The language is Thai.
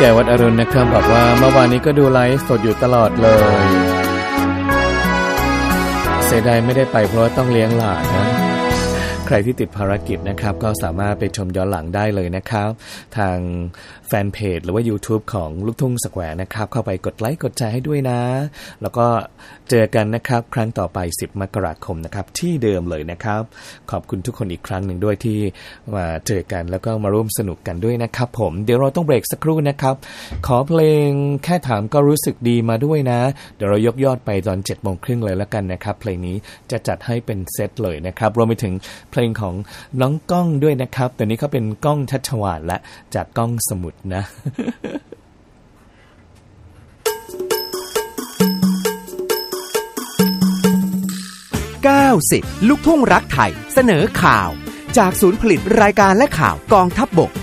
แก่วัดอรุณนะครับบอกว่าเมื่อวานนี้ก็ดูไลฟ์สดอยู่ตลอดเลยเสียดายไม่ได้ไปเพราะว่าต้องเลี้ยงหลานนะใครที่ติดภารกิจนะครับก็สามารถไปชมย้อนหลังได้เลยนะครับทางแฟนเพจหรือว่า YouTube ของลูกทุ่งสแควร์นะครับเข้าไปกดไลค์กดแชร์ให้ด้วยนะแล้วก็เจอกันนะครับครั้งต่อไป10มกราคมนะครับที่เดิมเลยนะครับขอบคุณทุกคนอีกครั้งหนึ่งด้วยที่มาเจอกันแล้วก็มาร่วมสนุกกันด้วยนะครับผมเดี๋ยวเราต้องเบรกสักครู่นะครับขอเพลงแค่ถามก็รู้สึกดีมาด้วยนะเดี๋ยวเรายกยอดไปตอน 7:30 นเลยแล้วกันนะครับเพลงนี้จะจัดให้เป็นเซตเลยนะครับรวมไปถึงเพลงของน้องก้องด้วยนะครับแต่นี้เขาเป็นก้องชัชวาลและจากก้องสมุทรนะ 90 ลูกทุ่งรักไทยเสนอข่าวจากศูนย์ผลิตรายการและข่าวกองทัพบก